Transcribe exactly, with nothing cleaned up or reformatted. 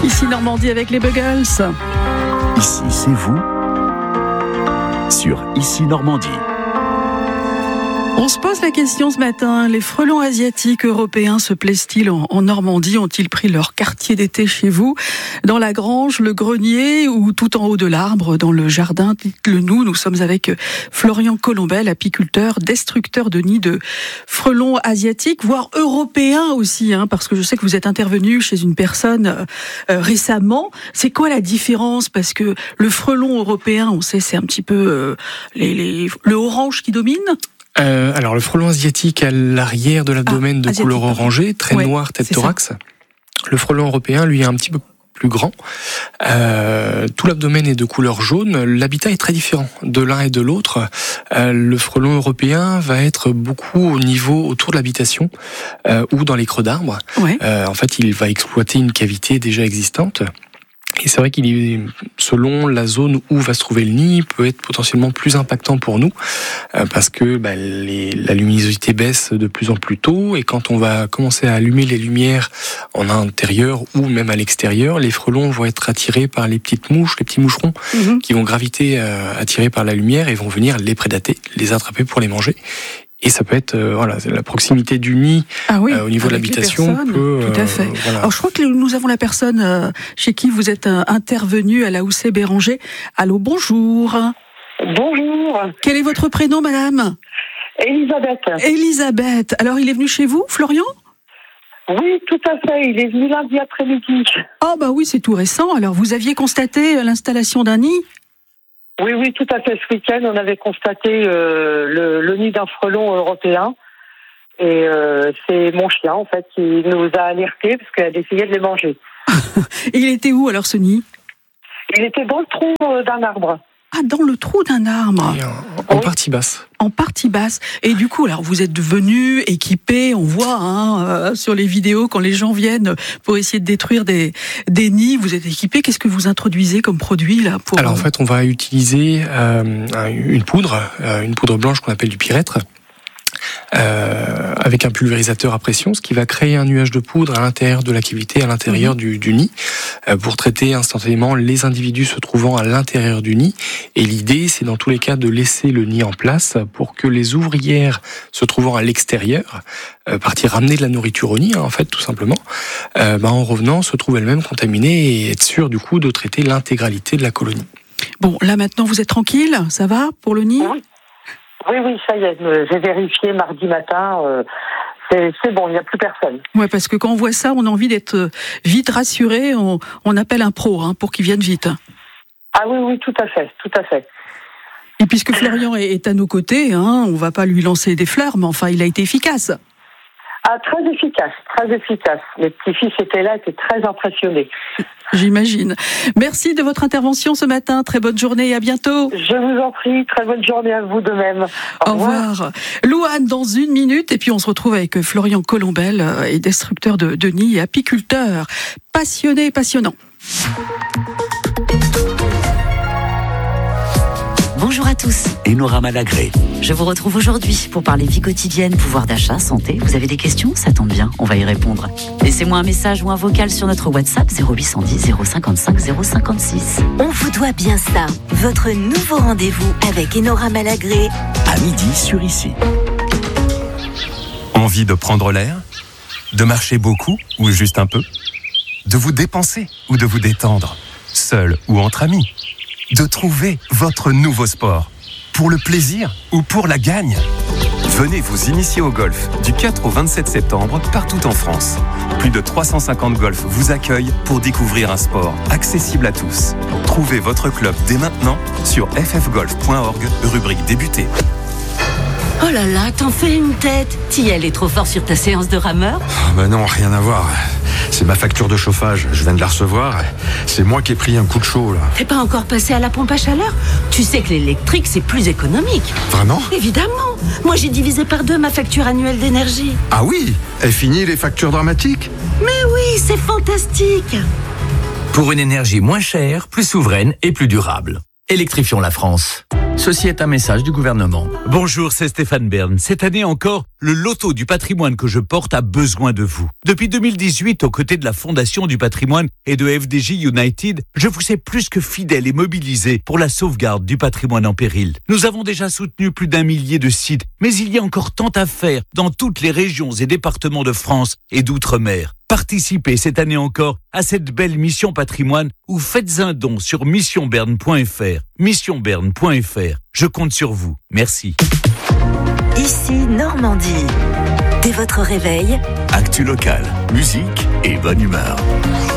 Ici Normandie avec les Buggles. Ici, c'est vous sur Ici Normandie. On se pose la question ce matin, les frelons asiatiques européens se plaisent-ils en, en Normandie? Ont-ils pris leur quartier d'été chez vous? Dans la grange, le grenier ou tout en haut de l'arbre, dans le jardin? Dites-le nous, nous sommes avec Florian Colombel, apiculteur, destructeur de nids de frelons asiatiques, voire européens aussi, hein, parce que je sais que vous êtes intervenu chez une personne euh, récemment. C'est quoi la différence? Parce que le frelon européen, on sait, c'est un petit peu euh, les, les, le orange qui domine. Euh, alors le frelon asiatique a l'arrière de l'abdomen ah, de asiatique, couleur orangée, très ouais, noir, tête thorax. Ça. Le frelon européen, lui, est un petit peu plus grand. Euh, tout l'abdomen est de couleur jaune. L'habitat est très différent de l'un et de l'autre. Euh, le frelon européen va être beaucoup au niveau autour de l'habitation euh, ou dans les creux d'arbres. Ouais. Euh, en fait, il va exploiter une cavité déjà existante. Et c'est vrai qu'il est, selon la zone où va se trouver le nid, peut être potentiellement plus impactant pour nous, euh, parce que bah, les, la luminosité baisse de plus en plus tôt, et quand on va commencer à allumer les lumières en intérieur ou même à l'extérieur, les frelons vont être attirés par les petites mouches, les petits moucherons, mmh. qui vont graviter euh, attirés par la lumière et vont venir les prédater, les attraper pour les manger. Et ça peut être, euh, voilà, la proximité du nid ah oui, euh, au niveau de l'habitation. Peut, tout à fait. Euh, voilà. Alors je crois que nous avons la personne euh, chez qui vous êtes euh, intervenu à la Houssaye-Béranger. Allô, bonjour. Bonjour. Quel est votre prénom, madame? Elisabeth. Elisabeth. Alors il est venu chez vous, Florian? Oui, tout à fait. Il est venu lundi après-midi. Oh bah oui, c'est tout récent. Alors vous aviez constaté l'installation d'un nid? Oui, oui, tout à fait. Ce week-end, on avait constaté euh, le, le nid d'un frelon européen. Et euh, c'est mon chien, en fait, qui nous a alertés parce qu'elle essayait de les manger. Et il était où, alors, ce nid? Il était dans le trou d'un arbre. Ah, dans le trou d'un arbre. En, en oui. partie basse. En partie basse. Et du coup, alors vous êtes venu équipé, on voit hein, euh, sur les vidéos quand les gens viennent pour essayer de détruire des, des nids, vous êtes équipé. Qu'est-ce que vous introduisez comme produit là pour... Alors en fait, on va utiliser euh, une poudre, euh, une poudre blanche qu'on appelle du pyrètre. Euh, avec un pulvérisateur à pression, ce qui va créer un nuage de poudre à l'intérieur de la cavité, à l'intérieur mmh. du, du nid, euh, pour traiter instantanément les individus se trouvant à l'intérieur du nid. Et l'idée, c'est dans tous les cas de laisser le nid en place pour que les ouvrières se trouvant à l'extérieur, euh, partir ramener de la nourriture au nid, hein, en fait, tout simplement, euh, bah, en revenant, se trouvent elles-mêmes contaminées et être sûr, du coup, de traiter l'intégralité de la colonie. Bon, là maintenant, vous êtes tranquille, ça va pour le nid ? Oui. Oui, oui, ça y est, j'ai vérifié mardi matin, euh, c'est, c'est bon, il n'y a plus personne. Ouais, parce que quand on voit ça, on a envie d'être vite rassuré, on, on appelle un pro hein, pour qu'il vienne vite. Ah oui, oui, tout à fait, tout à fait. Et puisque Florian est à nos côtés, hein, on ne va pas lui lancer des fleurs, mais enfin, il a été efficace. Ah, très efficace, très efficace. Mes petits-fils étaient là, étaient très impressionnés. J'imagine. Merci de votre intervention ce matin. Très bonne journée et à bientôt. Je vous en prie. Très bonne journée à vous de même. Au, Au revoir. revoir. Louane, dans une minute. Et puis on se retrouve avec Florian Colombel, et destructeur de, de nids et apiculteur. Passionné et passionnant. Bonjour à tous. Enora Malagré. Je vous retrouve aujourd'hui pour parler vie quotidienne, pouvoir d'achat, santé. Vous avez des questions? Ça tombe bien, on va y répondre. Laissez-moi un message ou un vocal sur notre WhatsApp zéro huit cent dix zéro cinquante-cinq zéro cinquante-six. On vous doit bien ça. Votre nouveau rendez-vous avec Enora Malagré. À midi sur Ici. Envie de prendre l'air? De marcher beaucoup ou juste un peu? De vous dépenser ou de vous détendre? Seul ou entre amis? De trouver votre nouveau sport, pour le plaisir ou pour la gagne. Venez vous initier au golf du quatre au vingt-sept septembre partout en France. Plus de trois cent cinquante golfs vous accueillent pour découvrir un sport accessible à tous. Trouvez votre club dès maintenant sur f f golf point org, rubrique débuter. Oh là là, t'en fais une tête. Tiel est trop fort sur ta séance de rameur? Oh bah non, rien à voir. C'est ma facture de chauffage, je viens de la recevoir. C'est moi qui ai pris un coup de chaud, là. T'es pas encore passé à la pompe à chaleur? Tu sais que l'électrique, c'est plus économique. Vraiment? Évidemment. Moi, j'ai divisé par deux ma facture annuelle d'énergie. Ah oui? Est fini les factures dramatiques? Mais oui, c'est fantastique. Pour une énergie moins chère, plus souveraine et plus durable. Électrifions la France. Ceci est un message du gouvernement. Bonjour, c'est Stéphane Bern. Cette année encore, le loto du patrimoine que je porte a besoin de vous. Depuis deux mille dix-huit, aux côtés de la Fondation du patrimoine et de F D J United, je vous ai plus que fidèle et mobilisé pour la sauvegarde du patrimoine en péril. Nous avons déjà soutenu plus d'un millier de sites, mais il y a encore tant à faire dans toutes les régions et départements de France et d'outre-mer. Participez cette année encore à cette belle mission patrimoine ou faites un don sur mission bern point f r. mission bern point f r. Je compte sur vous. Merci. Ici Normandie. Dès votre réveil, actu local, musique et bonne humeur.